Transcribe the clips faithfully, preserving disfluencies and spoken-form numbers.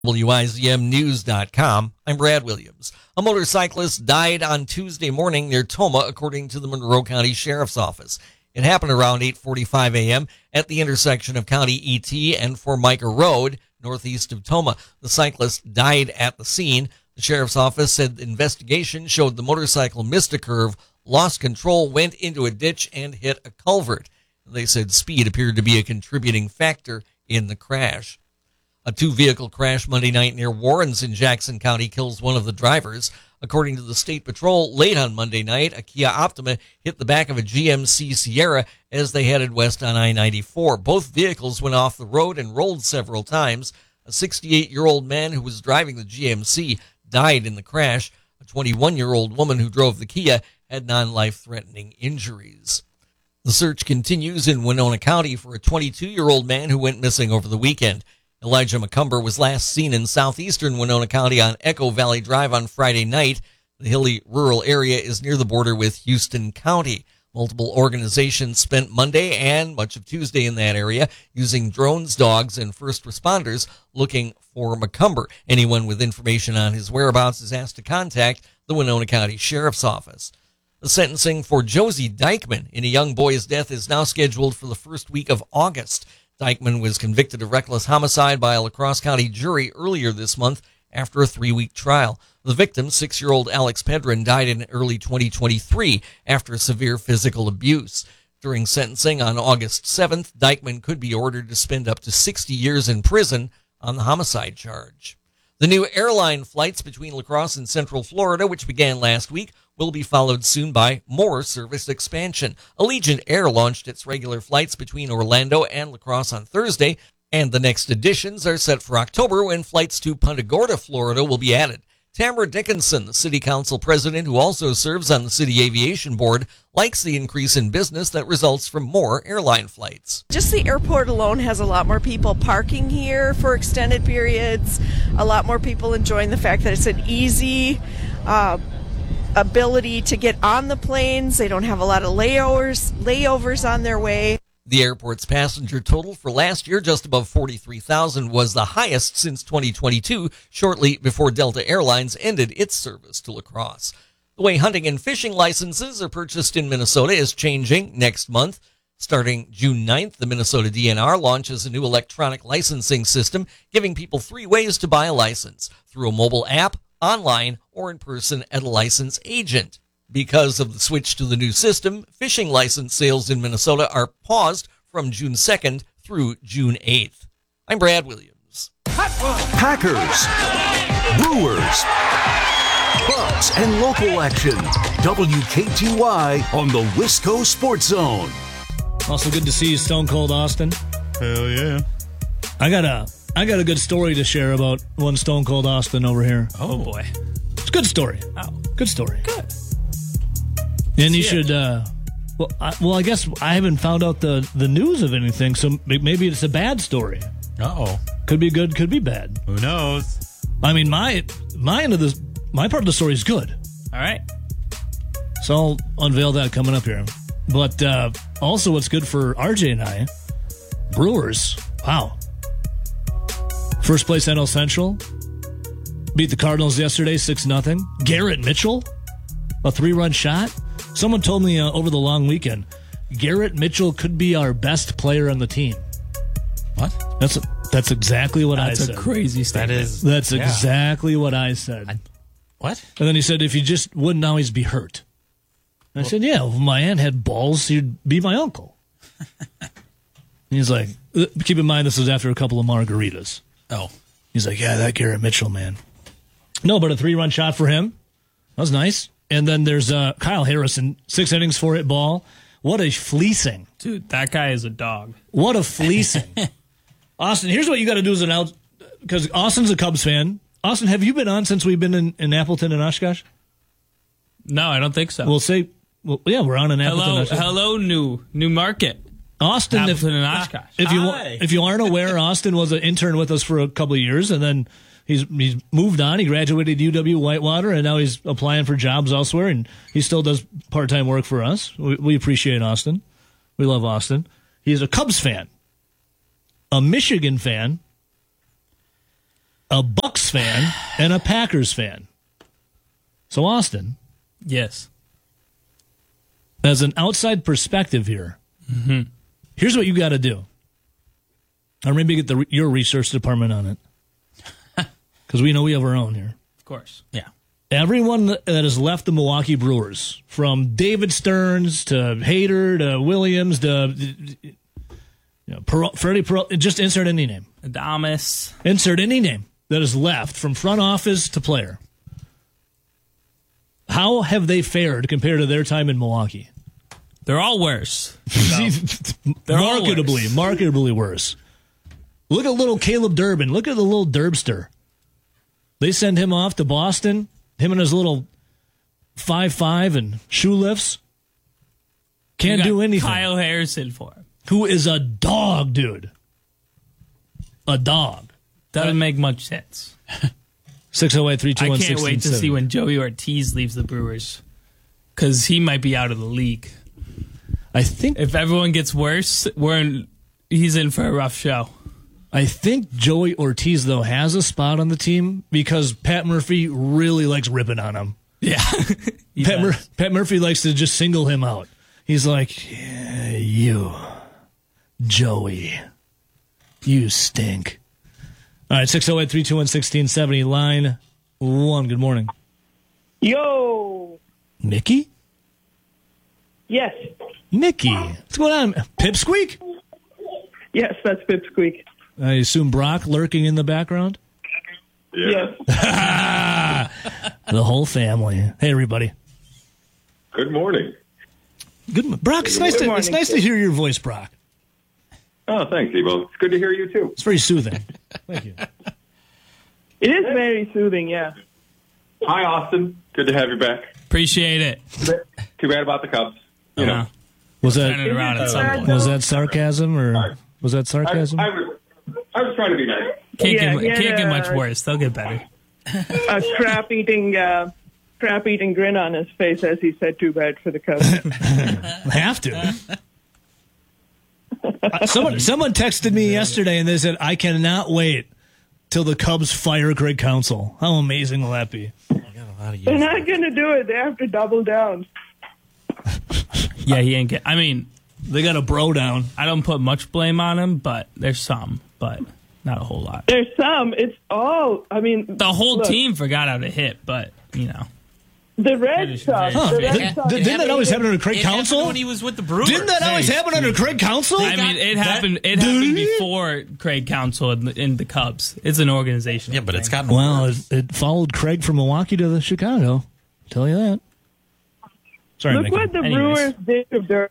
W I Z M News dot com. I'm Brad Williams. A motorcyclist died on Tuesday morning near Tomah, according to the Monroe County Sheriff's Office. It happened around eight forty-five a.m. at the intersection of County E T and Formica Road, northeast of Tomah. The cyclist died at the scene. The Sheriff's Office said the investigation showed the motorcycle missed a curve, lost control, went into a ditch, and hit a culvert. They said speed appeared to be a contributing factor in the crash. A two-vehicle crash Monday night near Warrens in Jackson County kills one of the drivers. According to the State Patrol, late on Monday night, a Kia Optima hit the back of a G M C Sierra as they headed west on I ninety-four. Both vehicles went off the road and rolled several times. A sixty-eight-year-old man who was driving the G M C died in the crash. A twenty-one-year-old woman who drove the Kia had non-life-threatening injuries. The search continues in Winona County for a twenty-two-year-old man who went missing over the weekend. Elijah McCumber was last seen in southeastern Winona County on Echo Valley Drive on Friday night. The hilly rural area is near the border with Houston County. Multiple organizations spent Monday and much of Tuesday in that area using drones, dogs, and first responders looking for McCumber. Anyone with information on his whereabouts is asked to contact the Winona County Sheriff's Office. The sentencing for Josie Dykeman in a young boy's death is now scheduled for the first week of August. Dykeman was convicted of reckless homicide by a La Crosse County jury earlier this month after a three-week trial. The victim, six-year-old Alex Pedron, died in early twenty twenty-three after severe physical abuse. During sentencing on August seventh, Dykeman could be ordered to spend up to sixty years in prison on the homicide charge. The new airline flights between La Crosse and Central Florida, which began last week, will be followed soon by more service expansion. Allegiant Air launched its regular flights between Orlando and La Crosse on Thursday, and the next editions are set for October when flights to Punta Gorda, Florida will be added. Tamara Dickinson, the city council president who also serves on the city aviation board, likes the increase in business that results from more airline flights. Just the airport alone has a lot more people parking here for extended periods, a lot more people enjoying the fact that it's an easy uh, ability to get on the planes. They don't have a lot of layovers, layovers on their way. The airport's passenger total for last year, just above forty-three thousand, was the highest since twenty twenty-two, shortly before Delta Airlines ended its service to La Crosse. The way hunting and fishing licenses are purchased in Minnesota is changing next month. Starting June ninth, the Minnesota D N R launches a new electronic licensing system, giving people three ways to buy a license: through a mobile app, online, or in person at a license agent. Because of the switch to the new system, fishing license sales in Minnesota are paused from June second through June eighth. I'm Brad Williams. Packers, Brewers, Bucks, and local action. W K T Y on the Wisco Sports Zone. Also good to see you, Stone Cold Austin. Hell yeah. I got a I got a good story to share about one Stone Cold Austin over here. Oh, boy. It's a good story. Oh. Good story. Good. And you should, uh, well, I, well, I guess I haven't found out the, the news of anything, so maybe it's a bad story. Uh-oh. Could be good, could be bad. Who knows? I mean, my my end of this, my part of the story is good. All right. So I'll unveil that coming up here. But uh, also what's good for R J and I, Brewers, wow. First place N L Central, beat the Cardinals yesterday six nothing. Garrett Mitchell, a three-run shot. Someone told me uh, over the long weekend, Garrett Mitchell could be our best player on the team. What? That's a, that's exactly what that's I said. That's a crazy statement. That is. That's yeah. exactly what I said. I, what? And then he said, if he just wouldn't always be hurt. And I well, said, yeah, if my aunt had balls, he'd be my uncle. He's like, keep in mind this was after a couple of margaritas. Oh. He's like, yeah, that Garrett Mitchell, man. No, but a three-run shot for him. That was nice. And then there's uh, Kyle Harrison, six innings, four hit ball. What a fleecing. Dude, that guy is a dog. What a fleecing. Austin, here's what you got to do as an out, because Austin's a Cubs fan. Austin, have you been on since we've been in, in Appleton and Oshkosh? No, I don't think so. We'll say, well, yeah, we're on in Appleton. Hello, Oshkosh. hello, new new market. Austin, Appleton if, and Oshkosh. If you Hi. if you aren't aware, Austin was an intern with us for a couple of years, and then he's he's moved on. He graduated U W Whitewater, and now he's applying for jobs elsewhere, and he still does part-time work for us. We, we appreciate Austin. We love Austin. He's a Cubs fan, a Michigan fan, a Bucks fan, and a Packers fan. So, Austin, Yes. as an outside perspective here, Mm-hmm. here's what you got to do. Or maybe get the your research department on it. Because we know we have our own here. Of course. Yeah. Everyone that has left the Milwaukee Brewers, from David Stearns to Hader to Williams to you know, Perot, Freddie Perot, just insert any name. Adamas. Insert any name that is left from front office to player. How have they fared compared to their time in Milwaukee? They're all worse. They're all marketably, worse. marketably worse. Look at little Caleb Durbin. Look at the little Durbster. They send him off to Boston, him and his little five five and shoe lifts. Can't You got do anything. Kyle Harrison for him. Who is a dog, dude. A dog. Doesn't make much sense. six oh eight, three two I one, can't one six wait to seven see when Joey Ortiz leaves the Brewers. Because he might be out of the league. I think If everyone gets worse, we're in, he's in for a rough show. I think Joey Ortiz, though, has a spot on the team because Pat Murphy really likes ripping on him. Yeah. He Pat, Mur- does. Pat Murphy likes to just single him out. He's like, yeah, you, Joey, you stink. All right, six oh eight, three two one, one six seven oh, line one. Good morning. Yo. Mickey? Yes. Mickey. What's going on? Pipsqueak? Yes, that's Pipsqueak. I assume Brock lurking in the background? Yes. The whole family. Hey, everybody. Good morning. Good mo- Brock, it's nice, Good to, morning, it's nice to kid. hear your voice, Brock. Oh, thanks, Evo. It's good to hear you, too. It's very soothing. Thank you. It is very soothing, yeah. Hi, Austin. Good to have you back. Appreciate it. Too bad about the Cubs. You know, Uh-huh. Was Turn it that around at some point. was that sarcasm or was that I, sarcasm? I, was, I was trying to be nice. Can't, Yeah, get, he had can't get a- much worse. They'll get better. A crap eating, uh, crap eating grin on his face as he said, "Too bad for the Cubs." Have to. Uh, someone someone texted me yesterday and they said, I cannot wait till the Cubs fire Greg Counsell. How amazing will that be? They're not going to do it. They have to double down. Yeah, he ain't get. I mean, They got a bro down. I don't put much blame on him, but there's some, but not a whole lot. There's some. It's all. I mean, The whole look, team forgot how to hit, but you know. The Red It is Sox. very The strange. Red Sox. Didn't that always happen under Craig It happened Counsell? when he was with the Brewers. Didn't that always happen under Craig Counsell? I mean, it happened. It happened before Craig Counsell in the, in the Cubs. It's an organization. Yeah, but it's gotten Well, worse. it, it followed Craig from Milwaukee to the Chicago. Tell you that. Sorry, Look Mickey. what the Anyways. Brewers did to their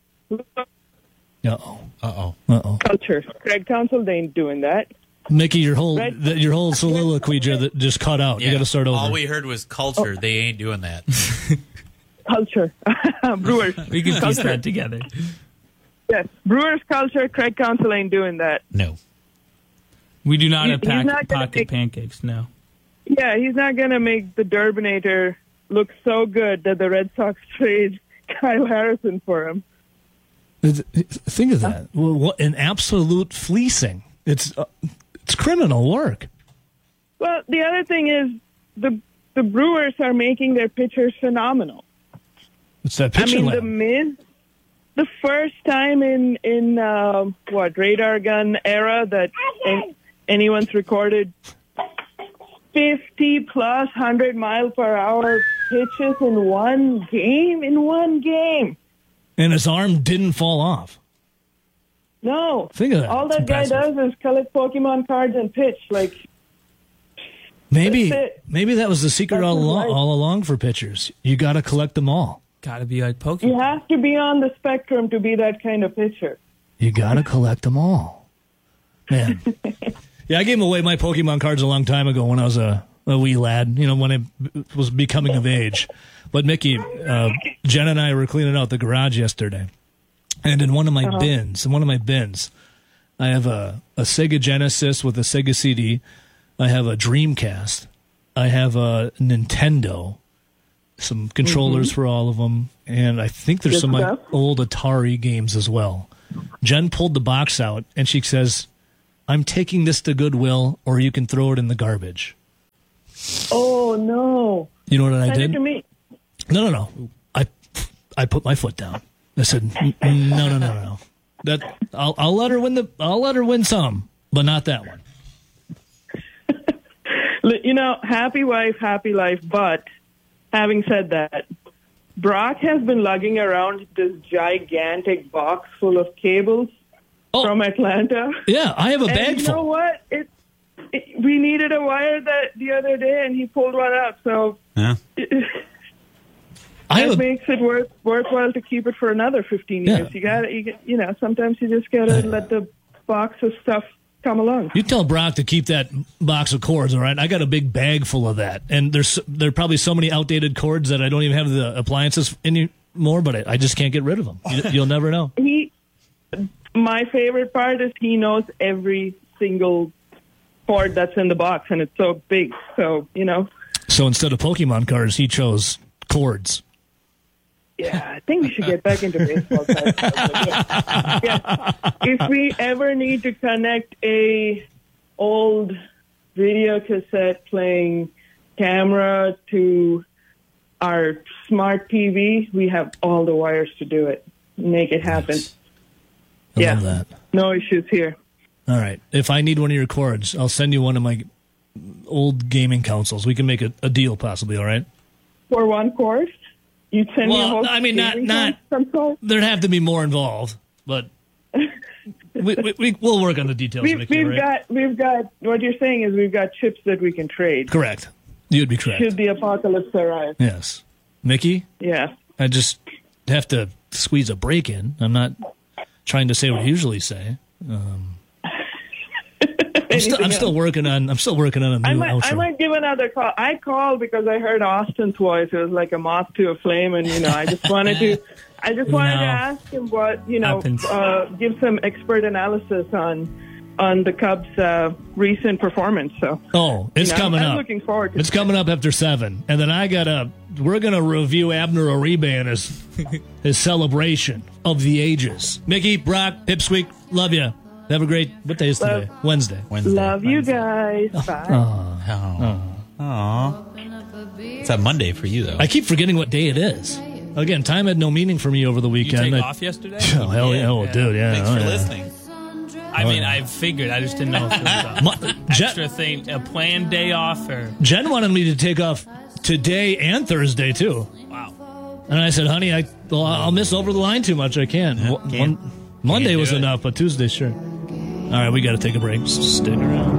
Uh-oh. Uh-oh. Uh-oh. culture. Craig Counsell ain't doing that. Mickey, your whole Red- the, your whole soliloquy j- that just cut out. You Yeah. got to start over. All we heard was culture. They ain't doing that. Culture. Brewers. We can piece culture. that together. Yes. Brewers culture. Craig Counsell ain't doing that. No. We do not He- have he's pack, not gonna pocket make- pancakes. No. Yeah, he's not going to make the Durbinator look so good that the Red Sox trade Kyle Harrison for him. It's- Think of that. Well, what an absolute fleecing. It's uh, it's criminal work. Well, the other thing is the the Brewers are making their pitchers phenomenal. It's that I pitching mean, the lab. Miz, the first time in in uh, what radar gun era that an- anyone's recorded fifty plus hundred mile per hour pitches in one game. In one game, And his arm didn't fall off. no. Think of that. All It's that guy impressive. does is collect Pokemon cards and pitch. Like, Maybe That's it. maybe that was the secret That's all his along, life. all along for pitchers. You got to collect them all. Got to be like you Pokemon. have to be on the spectrum to be that kind of pitcher. You got to collect them all. Man. Yeah, I gave away my Pokemon cards a long time ago when I was a, a wee lad, you know, when I b- was becoming of age. But Mickey, uh, Jen and I were cleaning out the garage yesterday. And in one of my Uh-huh. bins, in one of my bins, I have a, a Sega Genesis with a Sega C D. I have a Dreamcast. I have a Nintendo. Some controllers for all of them. And I think there's Good some like, stuff. old Atari games as well. Jen pulled the box out and she says, I'm taking this to Goodwill, or you can throw it in the garbage. Oh, no. You know what I Send did? it to me. No, no, no. I, I put my foot down. I said, "N- no, no, no, no. That I'll, I'll let her win the. I'll let her win some, but not that one. You know, happy wife, happy life. But having said that, Brock has been lugging around this gigantic box full of cables Oh. from Atlanta. Yeah, I have a And bag you know full. what? It, it, we needed a wire that the other day, and he pulled one out. So Yeah. it, I have that a, makes it worth worthwhile to keep it for another fifteen Yeah. years. You got you, you know, sometimes you just gotta let the box of stuff come along. You tell Brock to keep that box of cords, all right? I got a big bag full of that, and there's there are probably so many outdated cords that I don't even have the appliances anymore, but I, I just can't get rid of them. You, you'll never know. He, my favorite part is he knows every single cord that's in the box, and it's so big. So you know, So instead of Pokemon cards, he chose cords. yeah, I think we should get back into baseball. Yeah. If we ever need to connect a old video cassette playing camera to our smart T V, we have all the wires to do it. Make it happen. I Yeah. love that. No issues here. All right. If I need one of your cords, I'll send you one of my old gaming consoles. We can make a, a deal, possibly. All right. For one course, you'd send me a Well, whole I mean, not gaming not. console? There'd have to be more involved, but we, we, we we'll work on the details. We've, Mickey, we've all right? got, we've got, what you're saying is we've got chips that we can trade. Correct. You'd be correct. Should the apocalypse arrive. Yes. Mickey, Yeah. I just have to squeeze a break in. I'm not trying to say what I usually say. Um, I'm, still, I'm Anything still else? working on. I'm still working on a new I might, outro. I might give another call. I called because I heard Austin's voice. It was like a moth to a flame, and you know, I just wanted to, I just wanted No. to ask him what you know, Happens. uh, give some expert analysis on on the Cubs' uh, recent performance. So, Oh, it's you know, coming I'm up. looking forward to It's coming up after seven, and then I gotta. We're gonna review Abner Uribe and his his celebration of the ages. Mickey, Brock, Pipsqueak, love you. Have a great. What day is today? Love- Wednesday. Wednesday. Love you Wednesday. guys. Bye. Oh. Aw. It's that Monday for you, though. I keep forgetting what day it is. Again, time had no meaning for me over the You weekend. take I- off yesterday? Oh, hell yeah, oh, dude, yeah. Thanks oh, for yeah. listening. I mean, I figured. I just didn't know if it was a Mo- extra Jen, thing, a planned day off, or Jen wanted me to take off today and Thursday too, wow. and I said, "Honey, I well, I'll miss over the line too much. I can't. Yeah, One- can't- Monday can't was do it. enough, but Tuesday, sure." All right, we got to take a break. Stick around.